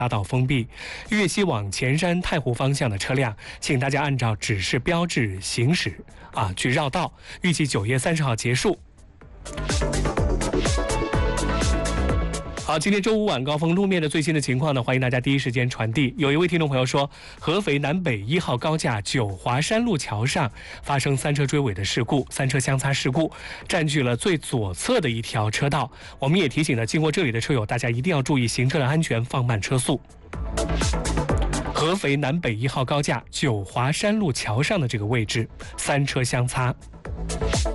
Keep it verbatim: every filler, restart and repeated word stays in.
大道封闭，粤西往前山太湖方向的车辆，请大家按照指示标志行驶啊，去绕道。预计九月三十号结束。好，今天周五晚高峰路面的最新的情况呢，欢迎大家第一时间传递。有一位听众朋友说，合肥南北一号高架九华山路桥上发生三车追尾的事故，三车相擦事故，占据了最左侧的一条车道。我们也提醒了经过这里的车友，大家一定要注意行车的安全，放慢车速。合肥南北一号高架九华山路桥上的这个位置，三车相擦。